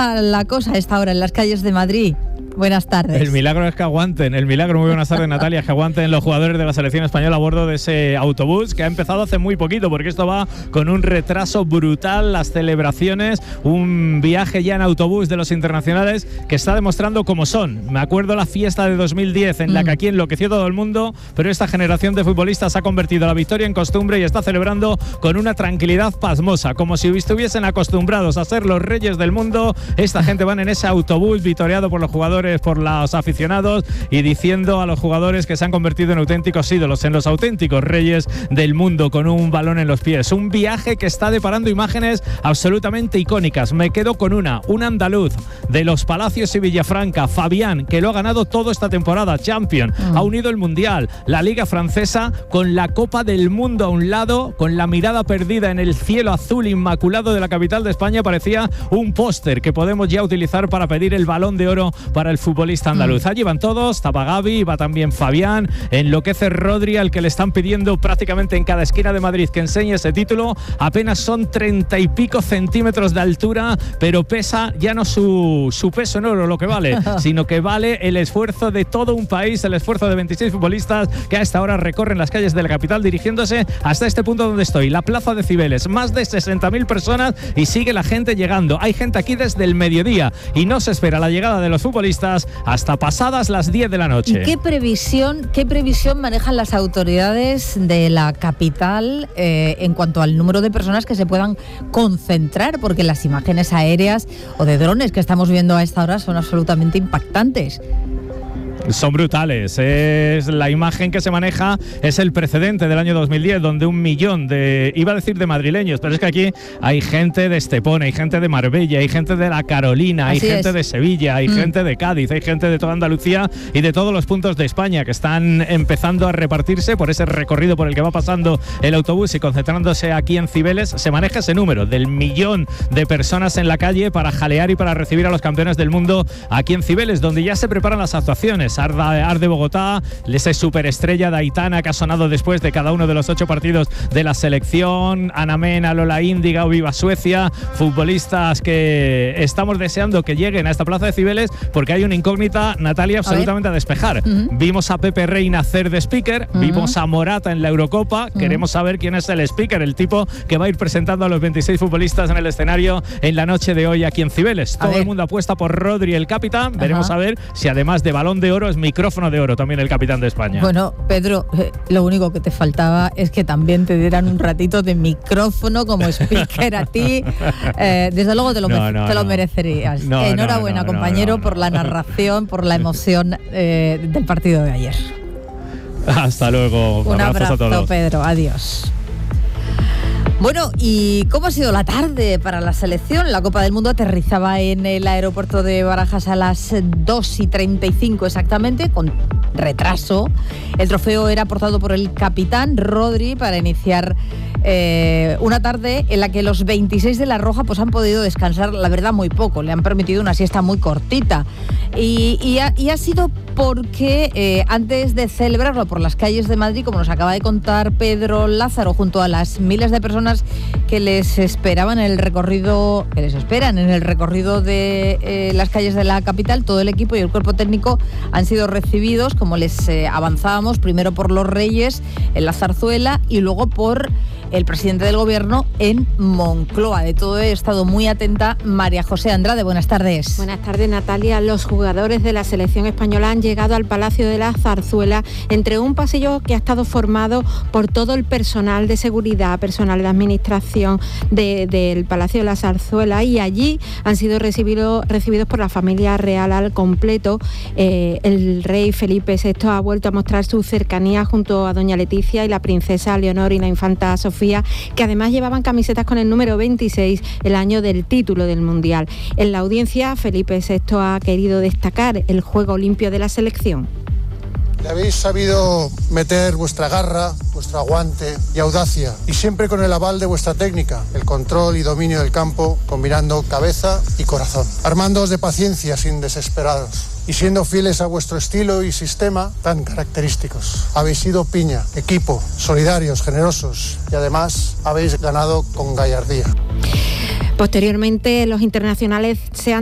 está la cosa a esta hora en las calles de Madrid? Buenas tardes. El milagro es que aguanten. Muy buenas tardes, Natalia. Que aguanten los jugadores de la selección española a bordo de ese autobús que ha empezado hace muy poquito, porque esto va con un retraso brutal. Las celebraciones, un viaje ya en autobús de los internacionales que está demostrando cómo son. Me acuerdo la fiesta de 2010 en la que aquí enloqueció todo el mundo, pero esta generación de futbolistas ha convertido la victoria en costumbre y está celebrando con una tranquilidad pasmosa, como si estuviesen acostumbrados a ser los reyes del mundo. Esta gente van en ese autobús vitoreado por los jugadores, por los aficionados, y diciendo a los jugadores que se han convertido en auténticos ídolos, en los auténticos reyes del mundo, con un balón en los pies. Un viaje que está deparando imágenes absolutamente icónicas. Me quedo con un andaluz de los Palacios y Villafranca, Fabián, que lo ha ganado todo esta temporada, Champions, ha unido el Mundial, la Liga Francesa, con la Copa del Mundo a un lado, con la mirada perdida en el cielo azul inmaculado de la capital de España. Parecía un póster que podemos ya utilizar para pedir el Balón de Oro para el futbolista andaluz. Allí van todos, tapa Gavi, va también Fabián, enloquece Rodri, al que le están pidiendo prácticamente en cada esquina de Madrid que enseñe ese título. Apenas son 30 y pico centímetros de altura, pero pesa ya no su peso en oro lo que vale, sino que vale el esfuerzo de todo un país, el esfuerzo de 26 futbolistas que a esta hora recorren las calles de la capital dirigiéndose hasta este punto donde estoy, la Plaza de Cibeles. Más de 60.000 personas y sigue la gente llegando. Hay gente aquí desde el mediodía y no se espera la llegada de los futbolistas hasta pasadas las 10 de la noche. ¿Y qué previsión manejan las autoridades de la capital en cuanto al número de personas que se puedan concentrar? Porque las imágenes aéreas o de drones que estamos viendo a esta hora son absolutamente impactantes. Son brutales. Es la imagen que se maneja, es el precedente del año 2010, donde 1 millón iba a decir de madrileños, pero es que aquí hay gente de Estepona, hay gente de Marbella, hay gente de La Carolina, hay gente de Sevilla, hay gente de Cádiz, hay gente de toda Andalucía y de todos los puntos de España que están empezando a repartirse por ese recorrido por el que va pasando el autobús y concentrándose aquí en Cibeles. Se maneja ese número del 1 millón de personas en la calle para jalear y para recibir a los campeones del mundo aquí en Cibeles, donde ya se preparan las actuaciones. Arde Bogotá, esa superestrella de Aitana que ha sonado después de cada uno de los 8 partidos de la selección, Ana Mena, Lola Índiga o Viva Suecia, futbolistas que estamos deseando que lleguen a esta Plaza de Cibeles porque hay una incógnita, Natalia, absolutamente a despejar. Vimos a Pepe Reina hacer de speaker, vimos a Morata en la Eurocopa, queremos saber quién es el speaker, el tipo que va a ir presentando a los 26 futbolistas en el escenario en la noche de hoy aquí en Cibeles. Todo el mundo apuesta por Rodri, el capitán. Veremos a ver si además de Balón de Oro es micrófono de oro también el capitán de España. Bueno, Pedro, lo único que te faltaba es que también te dieran un ratito de micrófono como speaker a ti. Desde luego te lo merecerías. Enhorabuena, compañero, por la narración, por la emoción del partido de ayer. Hasta luego. Un abrazo a todos. Pedro. Adiós. Bueno, ¿y cómo ha sido la tarde para la selección? La Copa del Mundo aterrizaba en el aeropuerto de Barajas a las 2:35 exactamente, con retraso. El trofeo era portado por el capitán Rodri para iniciar una tarde en la que los 26 de la Roja pues han podido descansar, la verdad, muy poco. Le han permitido una siesta muy cortita. Y ha sido porque antes de celebrarlo por las calles de Madrid, como nos acaba de contar Pedro Lázaro, junto a las miles de personas que les esperaban en el recorrido, que les esperan en el recorrido de las calles de la capital, todo el equipo y el cuerpo técnico han sido recibidos, como les avanzábamos, primero por los Reyes en la Zarzuela y luego por el presidente del gobierno en Moncloa. De todo he estado muy atenta María José Andrade. Buenas tardes. Buenas tardes, Natalia. Los jugadores de la selección española han llegado al Palacio de la Zarzuela entre un pasillo que ha estado formado por todo el personal de seguridad, personal de administración del Palacio de la Zarzuela, y allí han sido recibidos por la familia real al completo. El rey Felipe VI ha vuelto a mostrar su cercanía junto a doña Leticia y la princesa Leonor y la infanta Sofía, que además llevaban camisetas con el número 26, el año del título del Mundial. En la audiencia, Felipe VI ha querido destacar el juego limpio de la selección. Le habéis sabido meter vuestra garra, vuestro aguante y audacia, y siempre con el aval de vuestra técnica, el control y dominio del campo, combinando cabeza y corazón. Armándoos de paciencia sin desesperados y siendo fieles a vuestro estilo y sistema tan característicos. Habéis sido piña, equipo, solidarios, generosos y además habéis ganado con gallardía. Posteriormente, los internacionales se han